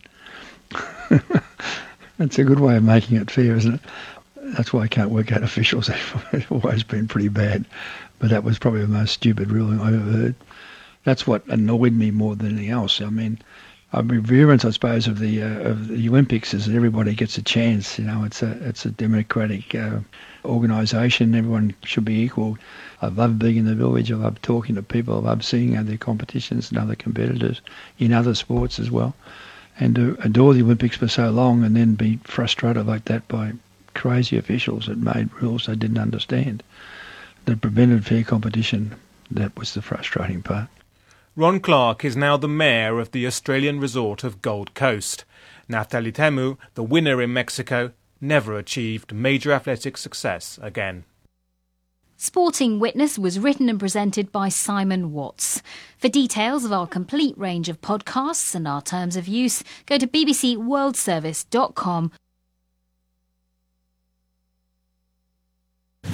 That's a good way of making it fair, isn't it? That's why I can't work out officials. They've always been pretty bad. But that was probably the most stupid ruling I've ever heard. That's what annoyed me more than anything else. I mean, a reverence, I suppose, of the uh, of the Olympics is that everybody gets a chance. You know, it's a it's a democratic uh, organisation. Everyone should be equal. I love being in the village. I love talking to people. I love seeing other competitions and other competitors in other sports as well. And to adore the Olympics for so long and then be frustrated like that by crazy officials that made rules they didn't understand, that prevented fair competition, that was the frustrating part. Ron Clark is now the mayor of the Australian resort of Gold Coast. Naftali Temu, the winner in Mexico, never achieved major athletic success again. Sporting Witness was written and presented by Simon Watts. For details of our complete range of podcasts and our terms of use, go to b b c world service dot com.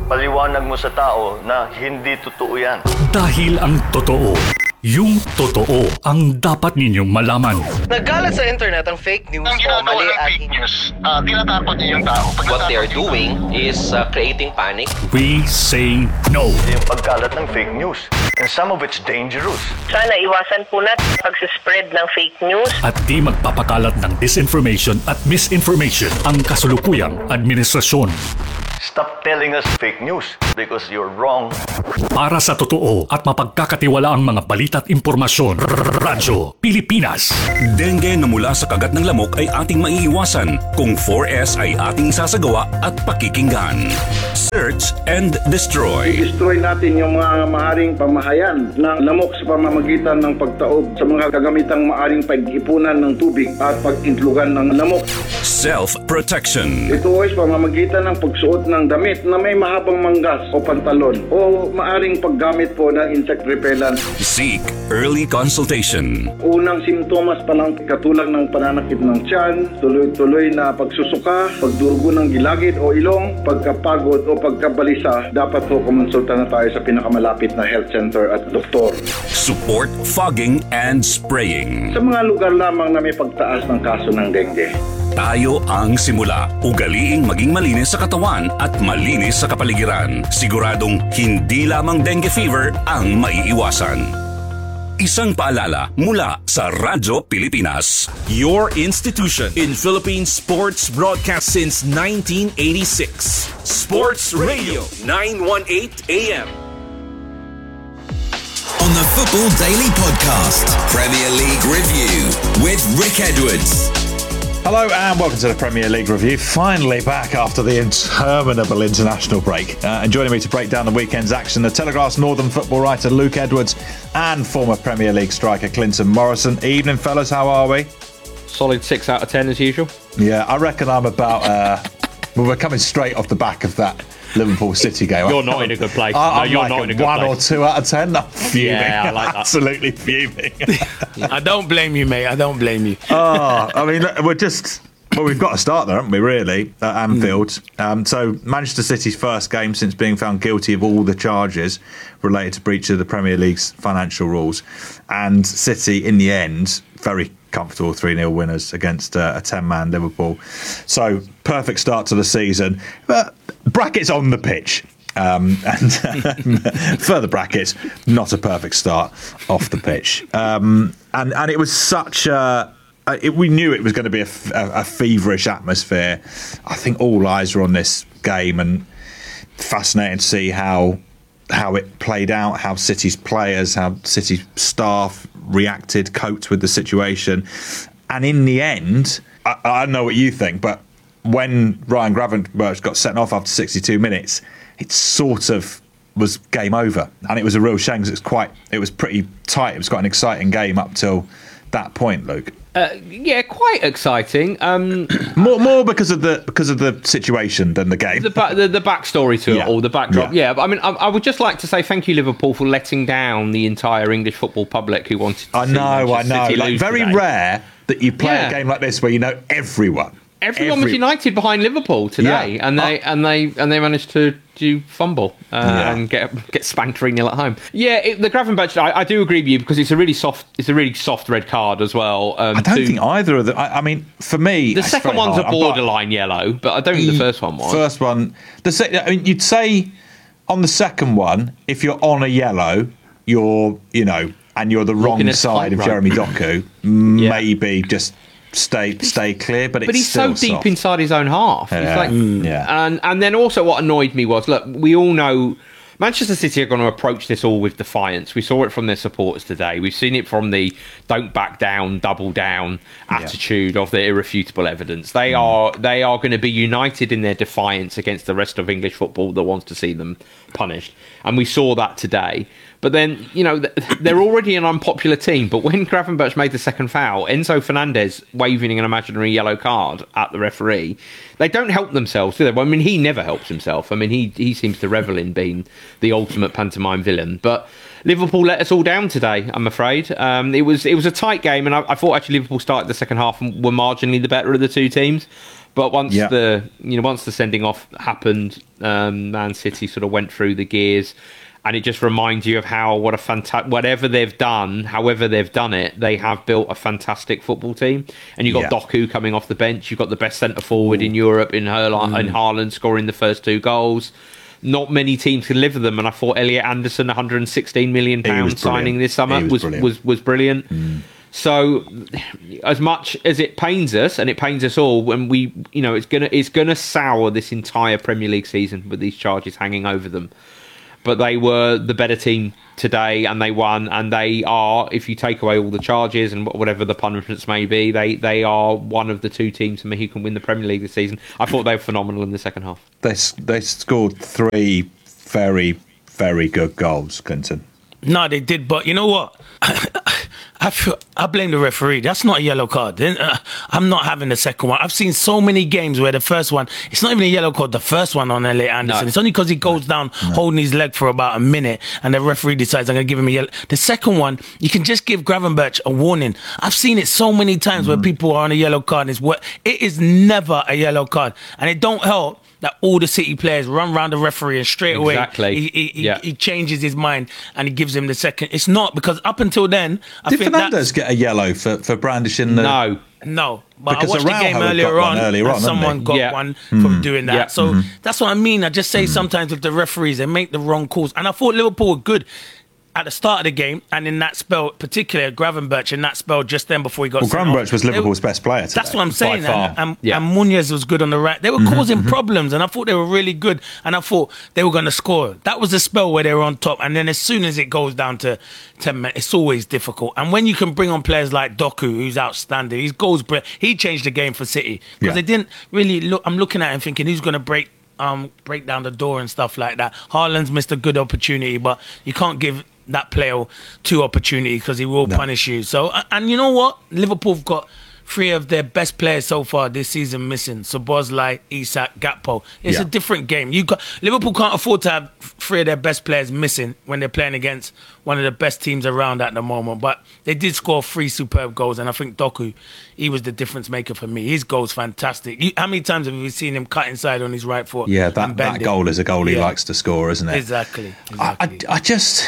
Paliwanag mo sa tao na hindi totoo yan. Dahil ang totoo, yung totoo ang dapat ninyong malaman. Nagkalat sa internet ang fake news o mali at fake news. Uh, tinatapon niyo yung tao. What they are doing is uh, creating panic. We say no. Yung pagkalat ng fake news. And some of it's dangerous. Sana iwasan po natin pag-spread ng fake news. At di magpapakalat ng disinformation at misinformation ang kasulukuyang administrasyon. Stop telling us fake news because you're wrong. Para sa totoo at mapagkakatiwala ang mga balita at impormasyon, Radyo Pilipinas. Dengue na mula sa kagat ng lamok ay ating maiiwasan kung four S ay ating sasagawa at pakikinggan. Search and destroy. I-destroy natin yung mga maaaring pamahayan ng lamok sa pamamagitan ng pagtaob sa mga kagamitang maaaring pag-ipunan ng tubig at pag-intlugan ng lamok. Self-protection. Ito ay sa pamamagitan ng pagsuot ng damit na may mahabang manggas o pantalon o maaring paggamit po ng insect repellent. Seek early consultation. Unang simptomas pa lang katulad ng pananakit ng tiyan, tuloy-tuloy na pagsusuka, pagdurugo ng gilagid o ilong, pagkapagod o pagkabalisa, dapat po kumonsulta na tayo sa pinakamalapit na health center at doktor. Support fogging and spraying. Sa mga lugar lamang na may pagtaas ng kaso ng dengue. Tayo ang simula. Ugaliing maging malinis sa katawan at malinis sa kapaligiran. Siguradong hindi lamang dengue fever ang maiiwasan. Isang paalala mula sa Radyo Pilipinas. Your institution in Philippine sports broadcast since nineteen eighty-six. Sports Radio nine eighteen A M. On the Football Daily Podcast, Premier League Review with Rick Edwards. Hello and welcome to the Premier League Review. Finally back after the interminable international break. Uh, and joining me to break down the weekend's action, the Telegraph's Northern football writer Luke Edwards and former Premier League striker Clinton Morrison. Evening, fellas, how are we? Solid six out of ten as usual. Yeah, I reckon I'm about... Uh, well, we're coming straight off the back of that Liverpool City game. You're not in a good place. I, no, I'm you're like not a in a good one place. or two out of ten. I'm fuming. Yeah, I like that. Absolutely fuming. I don't blame you, mate. I don't blame you. Oh, I mean, we're just... Well, we've got to start there, haven't we, really, at Anfield. Mm. Um, so, Manchester City's first game since being found guilty of all the charges related to breach of the Premier League's financial rules. And City, in the end, very comfortable three nil winners against uh, a ten-man Liverpool. So, perfect start to the season. But brackets on the pitch. Um, and further brackets, not a perfect start off the pitch. Um, and, and it was such a... Uh, it, we knew it was going to be a, a, a feverish atmosphere. I think all eyes were on this game, and fascinating to see how how it played out, how City's players, how City's staff reacted, coped with the situation. And in the end, I, I don't know what you think, but when Ryan Gravenberch got sent off after sixty-two minutes, it sort of was game over, and it was a real shame because it was quite, it was pretty tight. It was quite an exciting game up till that point, Luke. Uh, yeah, quite exciting. Um, more, more because of the because of the situation than the game. The ba- the, the backstory to yeah. it all, the backdrop. Yeah, yeah but I mean, I, I would just like to say thank you, Liverpool, for letting down the entire English football public who wanted to I see know, Manchester I know. City Like, lose very today. rare that you play Yeah. a game like this where you know everyone. Everyone Every- was united behind Liverpool today, Yeah. and they Oh. and they and they managed to do fumble uh, Yeah. and get get spanked three nil at home. Yeah, it, the Gravenberch. I, I do agree with you because it's a really soft. It's a really soft red card as well. Um, I don't to- think either of them. I, I mean, for me, the it's second very one's hard. a borderline yellow, but I don't think the first one was. First one, the se- I mean, you'd say on the second one, if you're on a yellow, you're you know, and you're the Walking wrong a side of tightrope. Jeremy Doku, maybe just stay stay clear. But it's But he's so still deep soft. inside his own half. He's Yeah. like, Mm. Yeah. And and then also what annoyed me was, look, we all know Manchester City are going to approach this all with defiance. We saw it from their supporters today. We've seen it from the don't back down, double down attitude of the irrefutable evidence. They Mm. are they are going to be united in their defiance against the rest of English football that wants to see them punished. And we saw that today. But then, you know, th- they're already an unpopular team. But when Gravenberch made the second foul, Enzo Fernandez waving an imaginary yellow card at the referee, they don't help themselves, do they? Well, I mean, he never helps himself. I mean, he, he seems to revel in being the ultimate pantomime villain. But Liverpool let us all down today, I'm afraid. Um, it was it was a tight game, and I, I thought actually Liverpool started the second half and were marginally the better of the two teams. But once Yeah. the you know once the sending off happened, um, Man City sort of went through the gears, and it just reminds you of how what a fantastic whatever they've done, however they've done it, they have built a fantastic football team. And you've got Yeah. Doku coming off the bench. You've got the best centre forward in Europe in Haaland, Mm. in Haaland scoring the first two goals. Not many teams can deliver them, and I thought Elliot Anderson, one hundred sixteen million He was pounds signing brilliant. this summer He was was brilliant. was was brilliant. So, as much as it pains us, and it pains us all, when we, you know, it's gonna it's gonna sour this entire Premier League season with these charges hanging over them. But they were the better team today, and they won. And they are, if you take away all the charges and whatever the punishments may be, they they are one of the two teams for me who can win the Premier League this season. I thought they were phenomenal in the second half. They s- they scored three very very good goals, Clinton. No, they did, but you know what? I feel, I blame the referee. That's not a yellow card. Then, uh, I'm not having the second one. I've seen so many games where the first one, it's not even a yellow card, the first one on Elliot Anderson. No. It's only because he goes down holding his leg for about a minute and the referee decides I'm going to give him a yellow. The second one, you can just give Gravenberch a warning. I've seen it so many times where people are on a yellow card and it's what it is never a yellow card. And it don't help that all the City players run round the referee and straight away Exactly. he, he, he, Yeah. he changes his mind and he gives him the second. It's not, because up until then, I Did think Fernandes get a yellow for, for brandishing the... No. No, but Because I watched the Araujo game had earlier got one on, earlier and on, hadn't someone he? got Yeah. one Mm. from doing that. Yeah. So Mhm. that's what I mean. I just say sometimes with the referees, they make the wrong calls. And I thought Liverpool were good at the start of the game, and in that spell, particularly Gravenberch, in that spell just then before he got Well, sent Gravenberch off. was They- Liverpool's best player today. That's what I'm saying. By far. And, and, Yeah. and Munoz was good on the right. They were Mhm, causing mhm. problems, and I thought they were really good. And I thought they were going to score. That was the spell where they were on top. And then as soon as it goes down to ten minutes, it's always difficult. And when you can bring on players like Doku, who's outstanding, his goals, br- he changed the game for City because Yeah. they didn't really look. I'm looking at him thinking who's going to break. Um, break down the door and stuff like that. Haaland's missed a good opportunity, but you can't give that player two opportunities because he will punish you. So, a- and you know what? Liverpool have got three of their best players so far this season missing. Szoboszlai, Isak, Gakpo. It's Yeah. a different game. You got Liverpool can't afford to have three of their best players missing when they're playing against one of the best teams around at the moment. But they did score three superb goals, and I think Doku, he was the difference maker for me. His goal's fantastic. You, how many times have we seen him cut inside on his right foot? Yeah, and that, bend that it? goal is a goal he Yeah. likes to score, isn't it? Exactly. I, I, I just...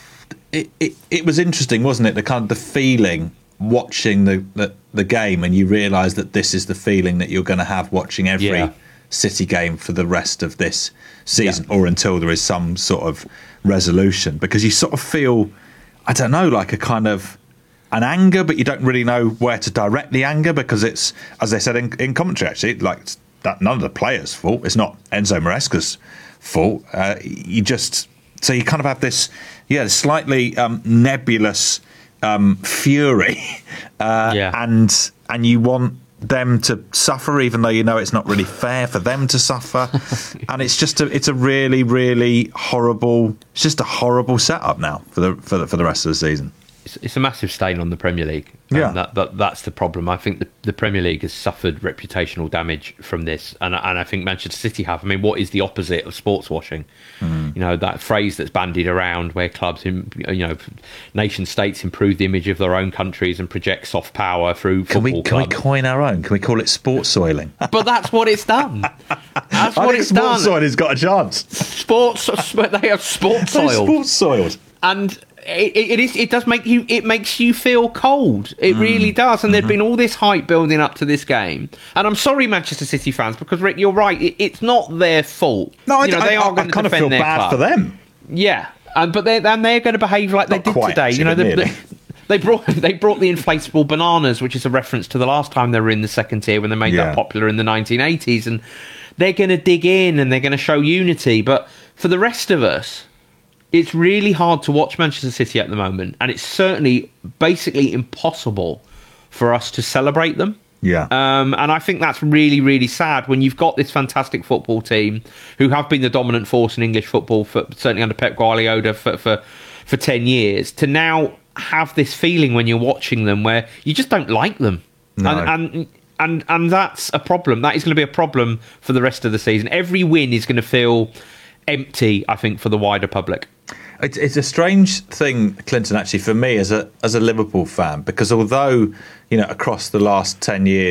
It, it, it was interesting, wasn't it? The kind of the feeling watching the, the, the game, and you realise that this is the feeling that you're going to have watching every Yeah. City game for the rest of this season, or until there is some sort of resolution, because you sort of feel, I don't know, like a kind of an anger, but you don't really know where to direct the anger, because it's, as they said in, in commentary, actually, like that none of the players' fault. It's not Enzo Maresca's fault. Uh, you just so you kind of have this, yeah, slightly um, nebulous um, fury, uh, Yeah. and and you want them to suffer, even though you know it's not really fair for them to suffer. And it's just a it's a really really horrible. It's just a horrible setup now for the for the for the rest of the season. It's, it's a massive stain on the Premier League. Yeah. And that, that that's the problem. I think the, the Premier League has suffered reputational damage from this, and and I think Manchester City have. I mean, what is the opposite of sports washing? Mm. You know, that phrase that's bandied around where clubs, in, you know, nation states improve the image of their own countries and project soft power through Can football we can we clubs. coin our own? Can we call it sports soiling? But that's what it's done. That's I what think it's sports done. soiling's got a chance. Sports, they have sports They're soiled. sports soiled. And it, it is. It does make you. It makes you feel cold. It Mm. really does. And Mm-hmm. there'd been all this hype building up to this game. And I'm sorry, Manchester City fans, because Rick, you're right. It, it's not their fault. No, I, you know, I, they I, are I going to kind of defend feel their bad club. for them. Yeah, and but they and they're going to behave like Not they did quite, today. You know, actually, they, nearly. they brought they brought the inflatable bananas, which is a reference to the last time they were in the second tier when they made Yeah. that popular in the nineteen eighties. And they're going to dig in and they're going to show unity. But for the rest of us, it's really hard to watch Manchester City at the moment, and it's certainly basically impossible for us to celebrate them. Yeah. Um, and I think that's really, really sad when you've got this fantastic football team who have been the dominant force in English football, for, certainly under Pep Guardiola, for, for, for ten years, to now have this feeling when you're watching them where you just don't like them. No. And, and and and that's a problem. That is going to be a problem for the rest of the season. Every win is going to feel empty, I think, for the wider public. It's, it's a strange thing, Clinton, actually, for me as a as a Liverpool fan, because although, you know, across the last ten years,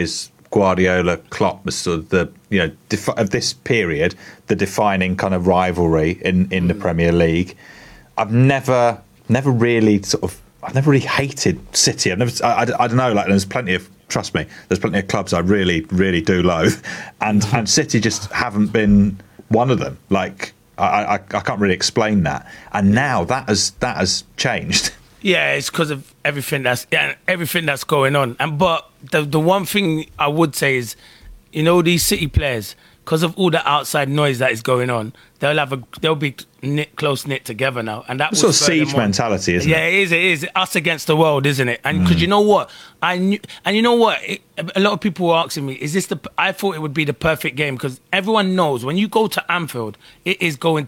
Guardiola, Klopp was sort of the, you know, defi- of this period, the defining kind of rivalry in, in mm. the Premier League. I've never, never really sort of, I've never really hated City. I've never, I, I, I don't know, like there's plenty of, trust me, there's plenty of clubs I really, really do loathe. And, and City just haven't been one of them. Like, I, I, I can't really explain that. And now that has, that has changed. Yeah, it's because of everything that's yeah, everything that's going on. And but the the one thing I would say is, you know, these City players, because of all the outside noise that is going on, they'll have a they'll be knit, close knit together now, and that sort of siege mentality, isn't yeah, it? Yeah, it is. It is us against the world, isn't it? And because mm. you know what, I knew, and you know what, it, a lot of people were asking me, is this the? I thought it would be the perfect game because everyone knows when you go to Anfield, it is going